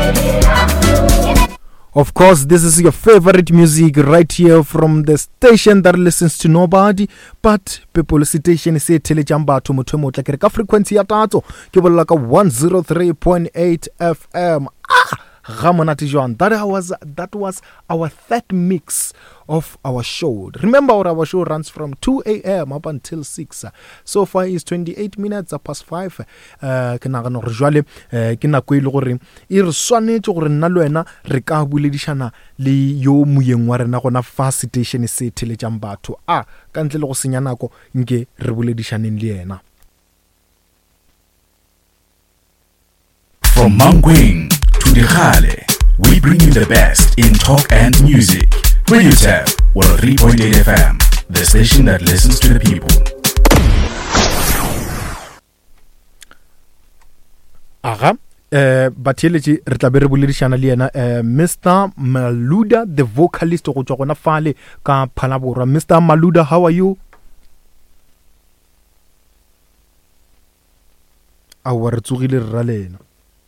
Of course, this is your favorite music right here from the station that listens to nobody but people. Station is telejamba to motho like ka frequency ya tatso ke bolla ka 103.8 FM. That was our third mix of our show. Remember, our show runs from 2 a.m. up until 6. So far is 28 minutes past 5. Ke nagana gore jwale ke nako ile gore e re swanetse gore nna le wena re ka buledishana le yo moyeng wa rena gona fa station se telejang batho ka ntle le go senya nako nke re buledishaneng le yena. From Mangweng to Dikgale, we bring you the best in talk and music. Radio Tap 103.8 FM, the station that listens to the people. Bateleji re tla be re buledishana le yena Mr. Maluda, the vocalist go tswa gona fale ka Phalaborwa. Mr. Maluda, how are you? Re tsogile re ralena.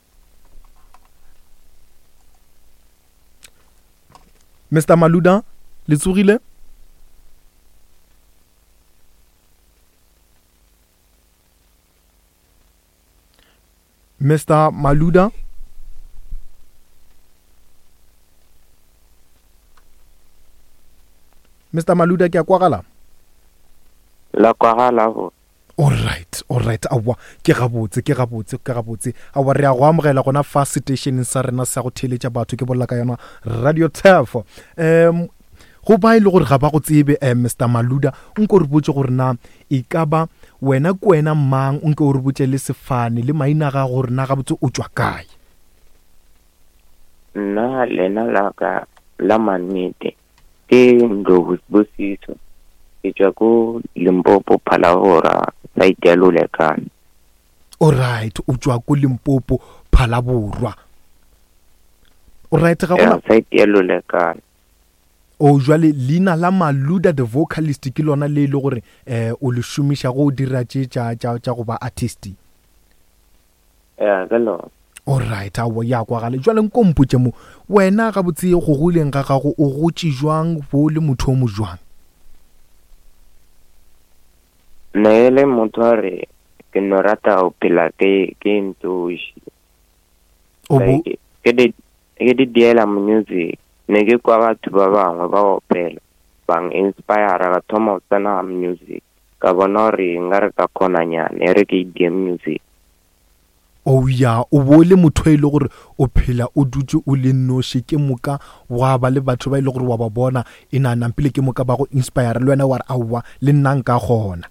Mr. Maluda, le tsogile? Mr. Maluda? Mr. Maluda, ke a kwagala? La kwagala go. All right. Awa ke gabotse awa re a go amogela gona fa station sa rena sa go theletša batho ke bolla ka yona Radio Tefo. Go ba ile gore ga ba go tsebe Mr. Maluda nko re botse gore na e ka ba wena kwena mang nko re botse le sefane le maina ga gore na ga botse o tswa kae? Na lena la ka la manete ke ndo bosiso ke tswa ko Limpopo Phalaborwa site ya Lulekane. All right, o tswa ko Limpopo Phalaborwa. All right, ga gona site ya Lulekane. O jwale lina la Maluda the vocalist ke lona le ile gore o le shumisha go dira tša go ba artist. Galo. All right, awo ya kwa gale jwale nkompotse mo wena ga botse go goleng ga gago o gotse jwang bo le motho mo jwang? Nele motore ke no rata o pela ke ntoshi. Ke di diela music ne ke kwa batho ba bangwe ba opela bang inspire ga thoma o tsena music ka bona re ngare ka khona nyane re ke di music. O ya o bole motho ile gore o phela o dutse o le noshi ke moka wa ba le batho ba ile gore wa ba bona ina nampile ke moka ba go inspire le wena wa awa le nna nka gona.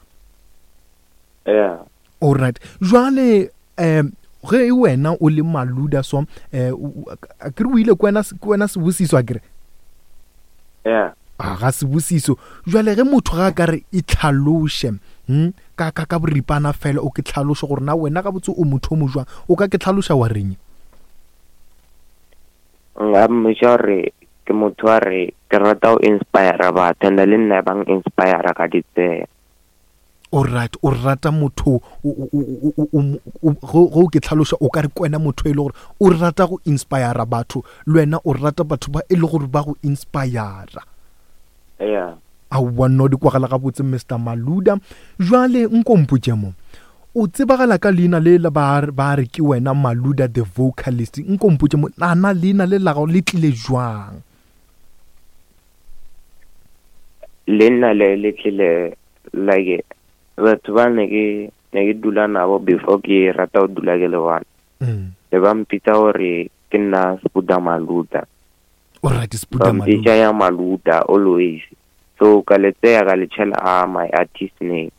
All right. Jwale ge wena o le Maluda so ke re ile kwena se busiso a kere? Ga se busiso. Jwale ge motho ga ka re e tlhaloshe ka boripana fela o ke tlhaloshe gore na wena ga botse o motho mo jwa o ka ke tlhalosha wa reng? Mjore ke motho a re ke rata o inspire batho nna le nna bang inspire ka ditse. All right, o rata motho go ke tlhalosha o ka re kwena motho ile gore o rata go inspire batho le wena o rata batho ba ile gore ba go inspire. A no di kwagala ga botse Mr. Maluda. Jwale nkompotse mo o tsebagala ka leina le ba re ke wena Maluda the vocalist. Nkompotse mo nana leina le la go le tlile jwang? Leina le tlile like batho ba ne ke dula nabo before ke rata o dula ke le wana. Le ba mpitsa gore ke nna Spuda Maluda. All right, Spuda Maluda. Mpitsa ya Maluda always. So ka le tseya ka le tshela my artist name.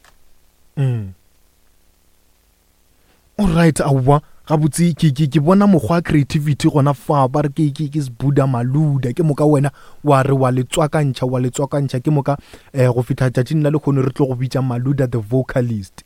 All right, awa ga botse ke bona mogwa creativity gona fa ba re ke Spuda Maluda ke moka wena wa re wa le tswakantšha ke moka go fitha tšatši nna le khone re tlo go bitša Maluda the vocalist.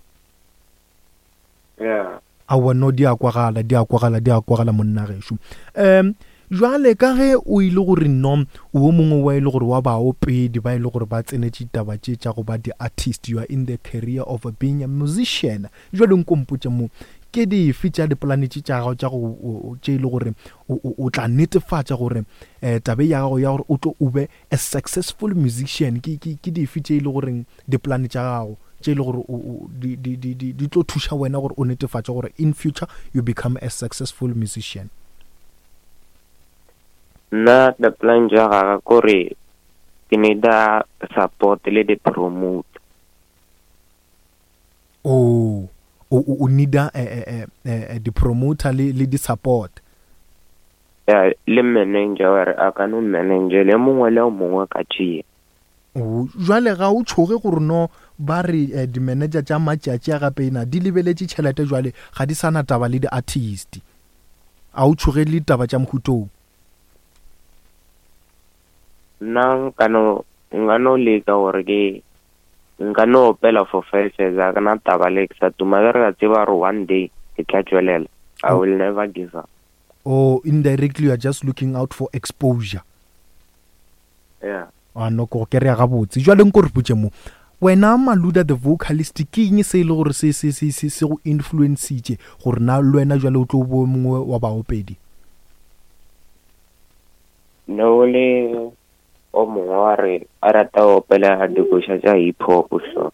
Awa no di a kwagala monna gesho. Jwale ka ge o ile gore no o mongwe wa ile gore wa ba opedi ba ile gore ba tsenetse taba tša go ba di artist, you are in the career of being a musician. Jwale nkompotse mo ke di feature diplanete tša gago tša go tše ile gore o tla netefatša gore tabe ya gago ya gore o tlo o be a successful musician ke di feature ile gore diplanete tša gago tše ile gore di tlo thuša wena gore o netefatša gore in future you become a successful musician? Nna the plan ja ga gore ke need da support le de promote. O need the promoter le di support. Ya le manager wa a ka no manager le mongwe le mongwe ka tšie. Jwale ga o tshoge gore no ba re di manager tša matšatši a gape ina di lebeletše tšhelete jwale ga di sana taba le di artist. A o tshoge le taba tša mhutong? Nang kano ngano leka gore ke ngano opela for 5 years a kana taba le sa tumagere ga tseba re one day ke tla tswelela. I will never give up. Oh, indirectly you are just looking out for exposure. Yeah. No go ke re ga botse jwale nko re botse mo wena Maluda the vocalist ke eng se ile gore se go influence itse gore na le wena jwale o tlo bo mongwe wa baopedi? No le o mongwe wa re a rata go opela dikosha tša hip hop so.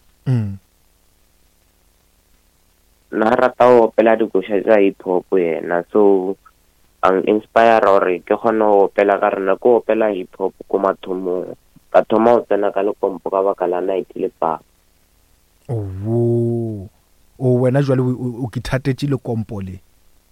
Na rata go opela dikosha tša hip hop yena so ang inspire gore ke kgone go opela ka rena ko opela hip hop ko mathomong ka thoma o tsena ka lekompo ka baka la night le pa. O wena jwale o kithatetše lekompo le?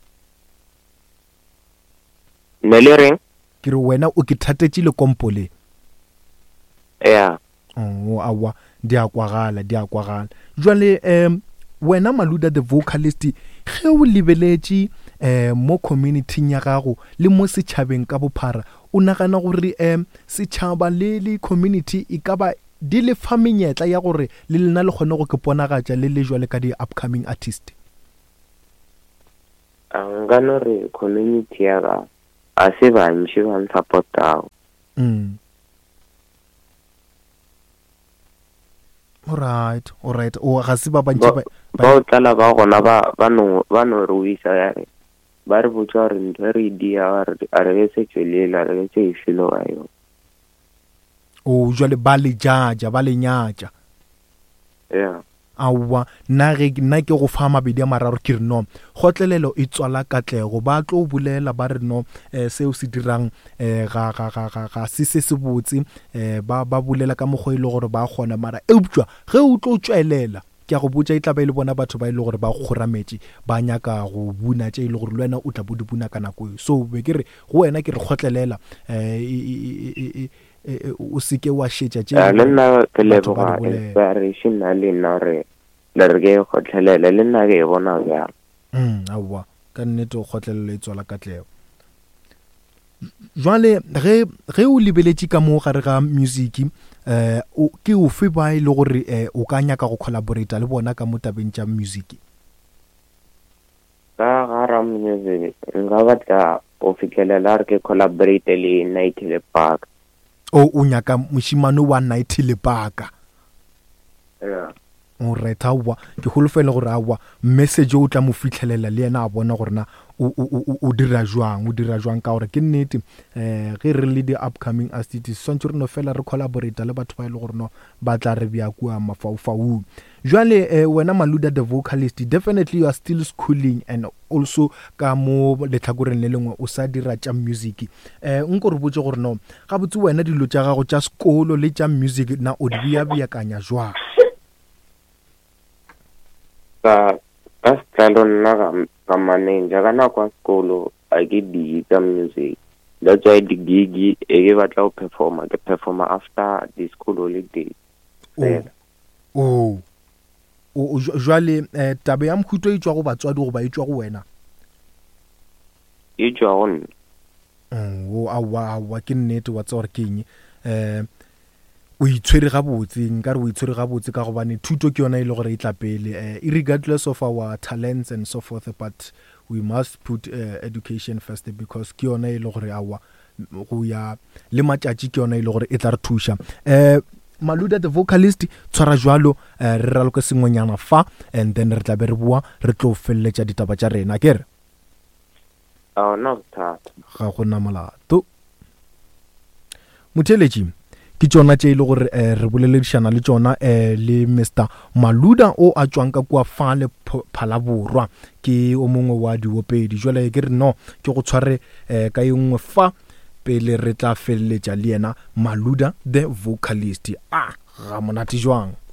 Ne le reng? Ke re wena o kithatetše lekompo le? Yeah. Awa di a kwagala jwale wena Maluda the vocalist ge o lebeletše mo community ya gago le mo setšhabeng ka bophara o nagana gore setšhaba le community e ka ba di le fa menyetla ya gore le lena le kgone go ke ponagatša le jwale ka di upcoming artist? Ngano re community ya ga a se bantši ba supportago. Alright o ga se ba bantši ba o tlala ba gona ba no re uisa ya re ba re botsa re ntho re dia a re se tswelela re se ifilo wa yo. O jwale ba le jaja ba le nyatša? Yeah. Awa nna ke go fa mabedi a mararo ke re no gotlelelo e tswala katlego ba tlo bolela ba re no seo se dirang ga se botse ba bolela ka mogwe ile gore ba gona mara eupšwa ge o tlo tswelela ke a go botsa e tla ba ile bona batho ba ile gore ba gorametše ba nyaka go buna tše ile gore le wena o tla bodi buna ka nako so be ke re go wena ke re gotlelela o se ke wa šetša tše le nna ke leboga inspiration na le nna re ke gotlelela le nna ke bona bjalo. Awa ka nnete o gotlelelo e tswala katlego. Jwale ge o lebeletše ka mo gare ga music ke o fe ba ile gore o ka nyaka go collaborate le bona ka mo tabeng tša music? Ka gara music nka batla o fitlhelela re ke collaborate le Night le Park. O nyaka mošimane wa Night le Park? Yeah. O reta wa ke holofela gore awa message o tla mo fitlhelela le yena a bona gore na o dira jwang ka gore ke nnete ge re le di upcoming artists swantse re no fela re collaborate le batho ba ile gore no ba tla re bya kwa mafaufau. Jwale wena Maluda the vocalist definitely you are still schooling and also ka mo letlhakoreng le lengwe o sa dira tša music nko re botse gore no ga botse wena dilo tša gago tša sekolo le tša music na o di beakanya jwang? Ka stalo nna ka manager kana kwa sekolo a ke di tša music. That's why the gig e batla go performa after the school holiday. O jwale tabe ya mkhuto e tswa go batswadi go ba e tswa go wena? E tswa go nna. Awa ke nnete wa tswa gore ke eng o itshwere gabotse nkare o itshwere gabotse ka gobane thuto ke yona ile gore e tla pele regardless of our talents and so forth, but we must put education first because ke yona ile gore awa go ya le matšatši ke yona ile gore e tla re thuša. Maluda the vocalist tshwara jwalo re raloka sengwenyana fa and then re tla be re bua re tlo felletša ditaba tša rena ke re no thata ga gona molato motheletši ke tsona tše ile gore re boleledišana le tsona le Mr Maluda o a tswang ka kwa fa le Phalaborwa ke o mongwe wa diopedi jwale ke re no ke go tshware ka engwe fa pele re tla felletša le yena Maluda the vocalist ga monate jwang